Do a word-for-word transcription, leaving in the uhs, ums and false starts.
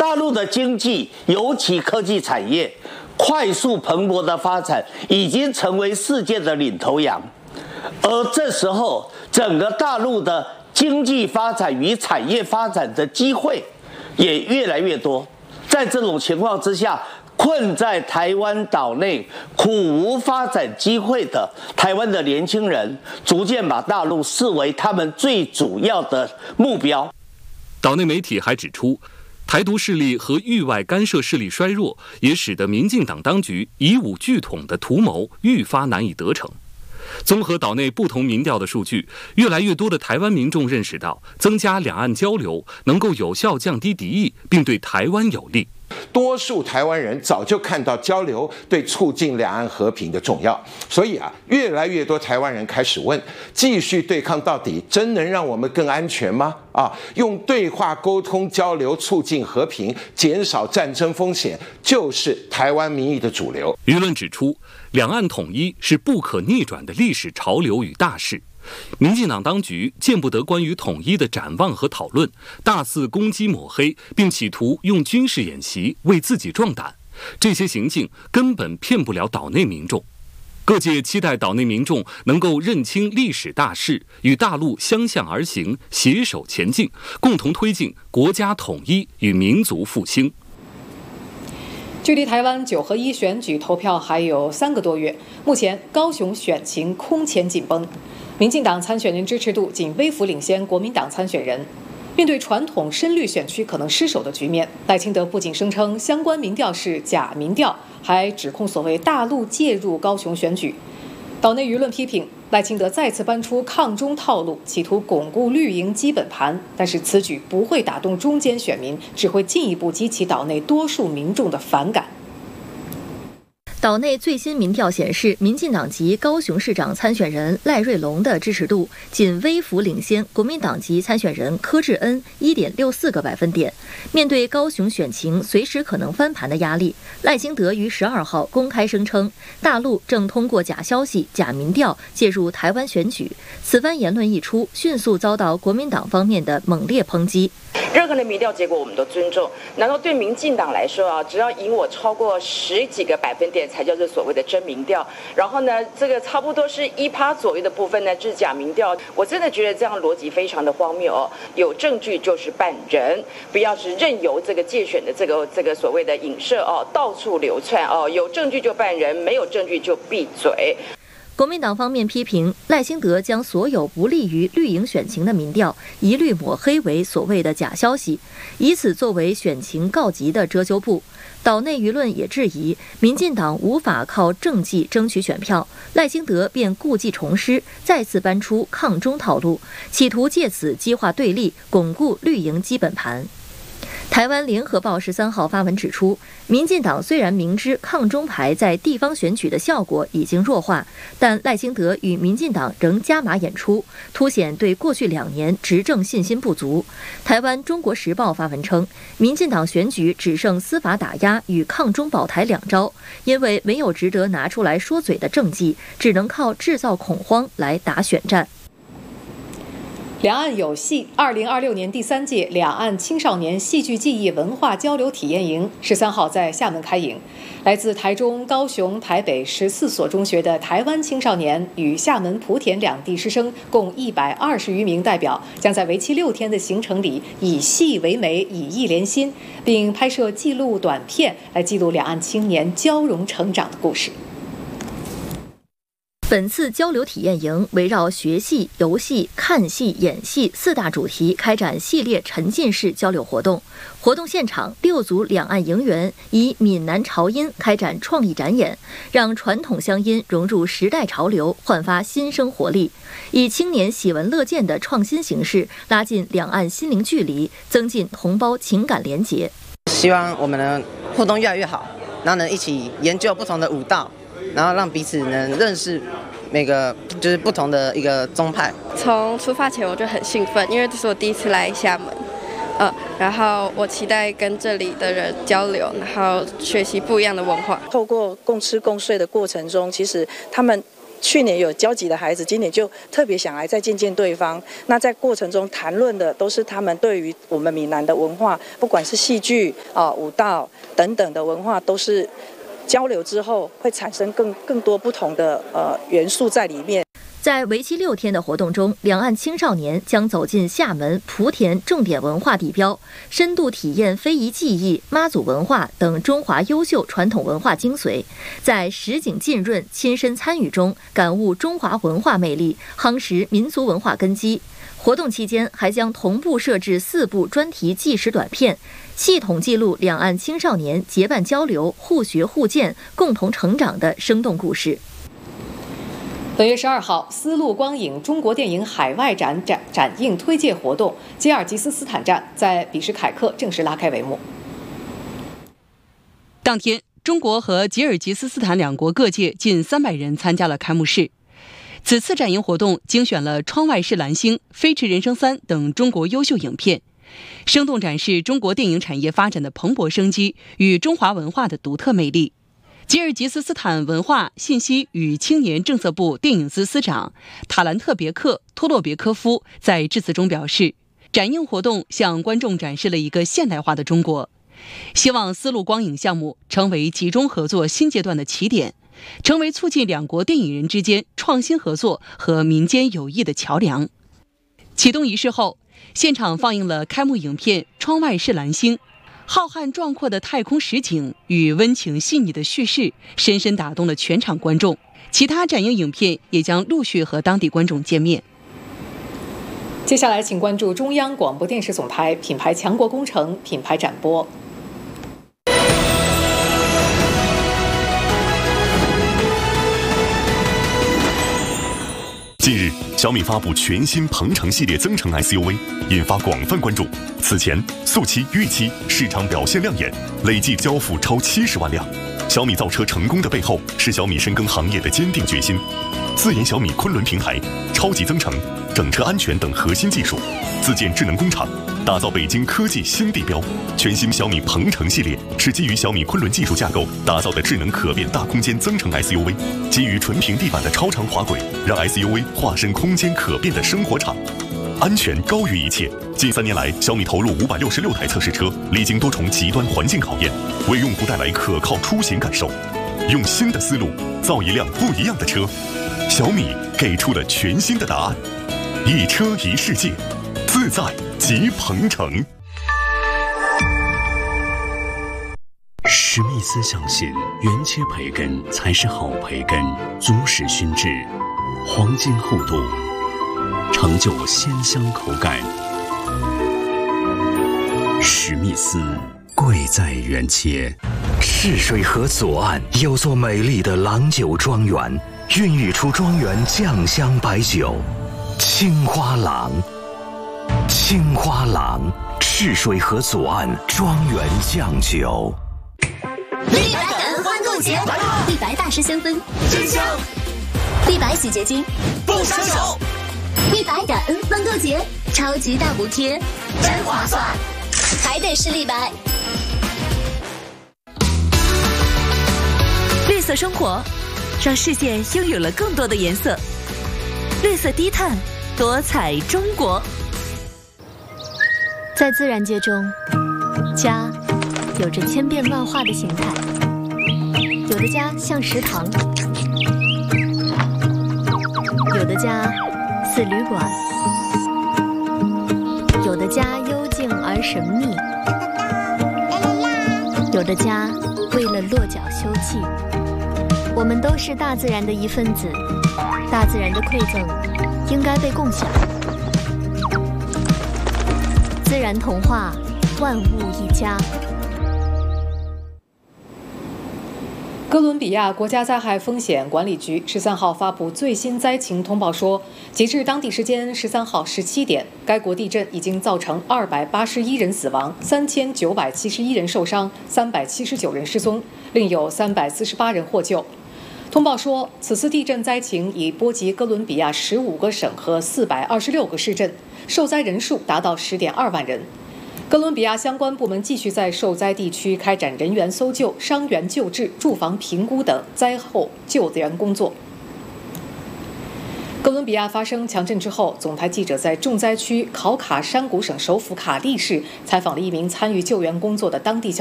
大陆的经济，尤其科技产业，快速蓬勃的发展，已经成为世界的领头羊。而这时候，整个大陆的经济发展与产业发展的机会也越来越多。在这种情况之下，困在台湾岛内苦无发展机会的台湾的年轻人，逐渐把大陆视为他们最主要的目标。 岛内媒体还指出，台独势力和域外干涉势力衰弱，也使得民进党当局以武拒统的图谋愈发难以得逞。综合岛内不同民调的数据，越来越多的台湾民众认识到，增加两岸交流能够有效降低敌意，并对台湾有利。 多数台湾人早就看到交流对促进两岸和平的重要，所以啊，越来越多台湾人开始问：继续对抗到底，真能让我们更安全吗？啊，用对话沟通交流促进和平，减少战争风险，就是台湾民意的主流。 舆论指出，两岸统一是不可逆转的历史潮流与大势。民进党当局见不得关于统一的展望和讨论，大肆攻击抹黑，并企图用军事演习为自己壮胆，这些行径根本骗不了岛内民众。各界期待岛内民众能够认清历史大势，与大陆相向而行，携手前进，共同推进国家统一与民族复兴。 距离台湾九合一选举投票还有三个多月，目前高雄选情空前紧绷，民进党参选人支持度仅微幅领先国民党参选人。面对传统深绿选区可能失守的局面，赖清德不仅声称相关民调是假民调，还指控所谓大陆介入高雄选举。岛内舆论批评赖清德再次搬出抗中套路，企图巩固绿营基本盘，但是此举不会打动中间选民，只会进一步激起岛内多数民众的反感。 岛内最新民调显示，民进党籍高雄市长参选人赖瑞隆的支持度仅微幅领先国民党籍参选人柯志恩 一点六四个百分点。面对高雄选情随时可能翻盘的压力，赖清德于十二号公开声称，大陆正通过假消息、假民调介入台湾选举。此番言论一出，迅速遭到国民党方面的猛烈抨击。 任何的民调结果我们都尊重，难道对民进党来说啊，只要赢我超过十几个百分点才叫做所谓的真民调？然后呢，这个差不多是一趴左右的部分呢，就是假民调。我真的觉得这样逻辑非常的荒谬哦。有证据就是办人，不要是任由这个介选的这个这个所谓的影射哦，到处流窜哦。有证据就办人，没有证据就闭嘴。 国民党方面批评赖清德将所有不利于绿营选情的民调一律抹黑为所谓的假消息，以此作为选情告急的遮羞布。岛内舆论也质疑民进党无法靠政绩争取选票，赖清德便故技重施，再次搬出抗中套路，企图借此激化对立，巩固绿营基本盘。台湾联合报十三号发文指出，民进党虽然明知抗中牌在地方选举的效果已经弱化，但赖清德与民进党仍加码演出，凸显对过去两年执政信心不足。台湾中国时报发文称，民进党选举只剩司法打压与抗中保台两招，因为没有值得拿出来说嘴的政绩，只能靠制造恐慌来打选战。 两岸有戏，二零二六年第三届两岸青少年戏剧技艺文化交流体验营十三号在厦门开营。来自台中、高雄、台北十四所中学的台湾青少年与厦门莆田两地师生共一百二十余名代表，将在为期六天的行程里以戏为媒，以艺连心，并拍摄纪录短片来记录两岸青年交融成长的故事。 本次交流体验营围绕学戏、游戏、看戏、演戏四大主题开展系列沉浸式交流活动。活动现场，六组两岸营员以闽南潮音开展创意展演，让传统乡音融入时代潮流，焕发新生活力。以青年喜闻乐见的创新形式，拉近两岸心灵距离，增进同胞情感连结。 希望我们的互动越来越好，然后能一起研究不同的舞蹈，然后让彼此能认识每个就是不同的一个宗派。 从出发前我就很兴奋，因为这是我第一次来厦门，呃，然后我期待跟这里的人交流，然后学习不一样的文化。 透过共吃共睡的过程中，其实他们去年有交集的孩子，今年就特别想来再见见对方。那在过程中谈论的都是他们对于我们闽南的文化，不管是戏剧啊、舞蹈等等的文化，都是交流之后会产生更更多不同的呃元素在里面。 在为期六天的活动中，两岸青少年将走进厦门、莆田重点文化地标，深度体验非遗技艺、妈祖文化等中华优秀传统文化精髓，在实景浸润、亲身参与中感悟中华文化魅力，夯实民族文化根基。活动期间还将同步设置四部专题纪实短片，系统记录两岸青少年结伴交流、互学互鉴、共同成长的生动故事。 本月十二号，丝路光影中国电影海外展展展映推介活动吉尔吉斯斯坦站在比什凯克正式拉开帷幕。 当天，中国和吉尔吉斯斯坦两国各界近三百人参加了开幕式。此次展映活动精选了《窗外是蓝星》《飞驰人生三》等中国优秀影片，生动展示中国电影产业发展的蓬勃生机与中华文化的独特魅力。吉尔吉斯斯坦文化信息与青年政策部电影司司长塔兰特别克托洛别科夫在致辞中表示，展映活动向观众展示了一个现代化的中国，希望丝路光影项目成为集中合作新阶段的起点，成为促进两国电影人之间创新合作和民间友谊的桥梁。启动仪式后，现场放映了开幕影片《窗外是蓝星》，浩瀚壮阔的太空实景与温情细腻的叙事深深打动了全场观众。其他展映影片也将陆续和当地观众见面。 接下来请关注中央广播电视总台品牌强国工程品牌展播。 近日，小米发布全新鹏程系列增程 S U V， 引发广泛关注。此前，速七、预期市场表现亮眼，累计交付超七十万辆。小米造车成功的背后，是小米深耕行业的坚定决心。自研小米昆仑平台、超级增程、整车安全等核心技术，自建智能工厂，打造北京科技新地标。全新小米鹏程系列是基于小米昆仑技术架构打造的智能可变大空间增程 S U V， 基于纯平地板的超长滑轨，让 S U V 化身空间可变的生活场。安全高于一切。近三年来，小米投入五百六十六台测试车，历经多重极端环境考验，为用户带来可靠出行感受。用新的思路造一辆不一样的车，小米给出了全新的答案。一车一世界，自在即鹏程。 史密斯相信，原切培根才是好培根，足使熏制，黄金厚度，成就鲜香口感。史密斯贵在原切。 赤水河左岸有座美丽的郎酒庄园，孕育出庄园酱香白酒青花郎。青花郎，赤水河左岸庄园酱酒。 立白感恩欢购节，立白大师香氛真香，立白洗洁精不伤手。立白感恩欢购节，超级大补贴，真划算，还得是立白。 绿色生活，让世界拥有了更多的颜色。绿色低碳，多彩中国。 在自然界中，家有着千变万化的形态，有的家像食堂，有的家似旅馆，有的家幽静而神秘，有的家为了落脚休憩。我们都是大自然的一份子，大自然的馈赠应该被共享。自然童话，万物一家。 哥伦比亚国家灾害风险管理局十三号发布最新灾情通报说，截至当地时间十三号十七点，该国地震已经造成二百八十一人死亡，三千九百七十一人受伤，三百七十九人失踪，另有三百四十八人获救。通报说，此次地震灾情已波及哥伦比亚十五个省和四百二十六个市镇，受灾人数达到十点二万人。哥伦比亚相关部门继续在受灾地区开展人员搜救、伤员救治、住房评估等灾后救援工作。 哥伦比亚发生强震之后，总台记者在重灾区考卡山谷省首府卡利市采访了一名参与救援工作的当地消